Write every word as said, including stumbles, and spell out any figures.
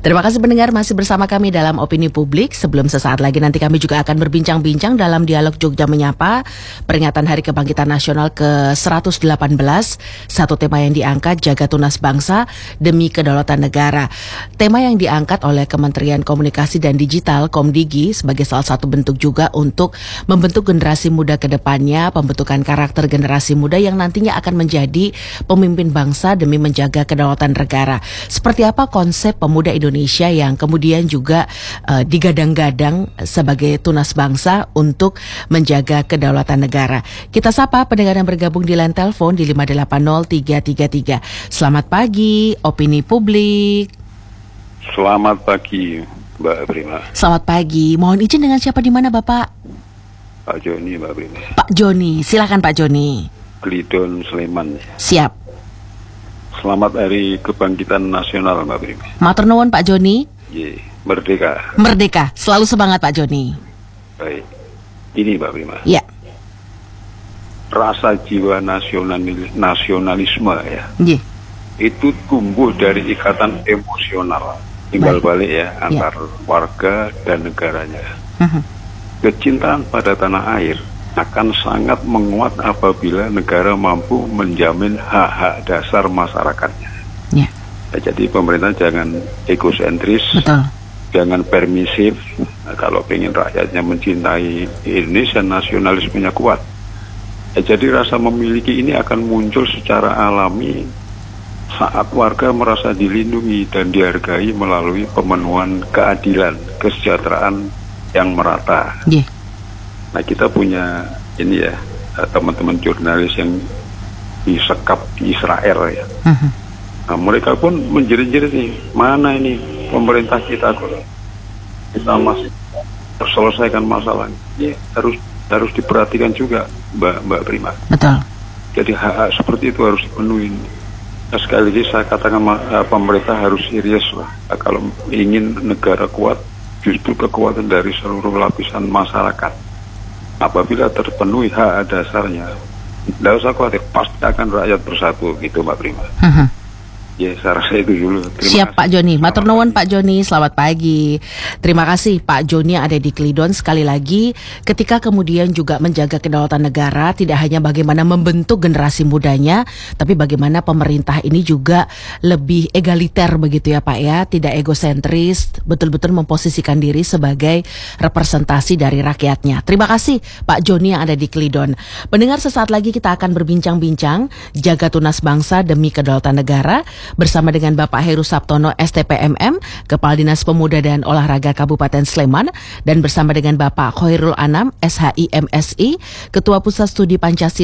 Terima kasih pendengar masih bersama kami dalam Opini Publik. Sebelum sesaat lagi nanti kami juga akan berbincang-bincang dalam dialog Jogja Menyapa, peringatan Hari Kebangkitan Nasional ke seratus delapan belas. Satu tema yang diangkat, jaga tunas bangsa demi kedaulatan negara. Tema yang diangkat oleh Kementerian Komunikasi dan Digital Komdigi sebagai salah satu bentuk juga untuk membentuk generasi muda ke depannya, pembentukan karakter generasi muda yang nantinya akan menjadi pemimpin bangsa demi menjaga kedaulatan negara. Seperti apa konsep pemuda Indonesia yang kemudian juga uh, digadang-gadang sebagai tunas bangsa untuk menjaga kedaulatan negara. Kita sapa pendengar yang bergabung di line telepon di lima delapan nol tiga tiga tiga. Selamat pagi, Opini Publik. Selamat pagi, Mbak Prima. Selamat pagi. Mohon izin dengan siapa di mana, Bapak? Pak Joni, Mbak Prima. Pak Joni, silakan Pak Joni. Glidon, Sleman. Siap. Selamat Hari Kebangkitan Nasional, Mbak Prima. Matur nuwun Pak Joni. Ye, merdeka. Merdeka, selalu semangat Pak Joni. Baik. Ini Mbak Prima. Ya. Rasa jiwa nasionalis, nasionalisme ya. Ye. Itu tumbuh dari ikatan emosional. Timbal balik ya antar ya. Warga dan negaranya. Uh-huh. Kecintaan pada tanah air akan sangat menguat apabila negara mampu menjamin hak-hak dasar masyarakatnya. Ya. Nah, jadi pemerintah jangan egosentris, betul. Jangan permisif. Nah, kalau ingin rakyatnya mencintai Indonesia, nasionalismenya kuat. Nah, jadi rasa memiliki ini akan muncul secara alami saat warga merasa dilindungi dan dihargai melalui pemenuhan keadilan, kesejahteraan yang merata. Ya. Nah, kita punya ini ya teman-teman jurnalis yang disekap di Israel ya. Uh-huh. Nah, mereka pun menjerit-jerit nih, mana ini pemerintah kita kok kita masih selesaikan masalah ini, harus harus diperhatikan juga, Mbak Mbak Prima. Betul. Jadi hak-hak seperti itu harus dipenuhi. Nah, sekali lagi saya katakan pemerintah harus serius lah. Nah, kalau ingin negara kuat, justru kekuatan dari seluruh lapisan masyarakat. Apabila terpenuhi hak dasarnya, tidak usah khawatir, pasti akan rakyat bersatu gitu Mbak Prima. Uh-huh. Ya, saya rasa itu dulu. Terima Siap kasih. Pak Joni, matur nuwun Pak Joni, selamat pagi. Terima kasih Pak Joni yang ada di Glidon. Sekali lagi, ketika kemudian juga menjaga kedaulatan negara, tidak hanya bagaimana membentuk generasi mudanya, tapi bagaimana pemerintah ini juga lebih egaliter begitu ya Pak ya, tidak egosentris, betul-betul memposisikan diri sebagai representasi dari rakyatnya. Terima kasih Pak Joni yang ada di Glidon. Pendengar, sesaat lagi kita akan berbincang-bincang jaga tunas bangsa demi kedaulatan negara bersama dengan Bapak Heru Saptono S T P M M, Kepala Dinas Pemuda dan Olahraga Kabupaten Sleman, dan bersama dengan Bapak Khoirul Anam S H I M Si, Ketua Pusat Studi Pancasila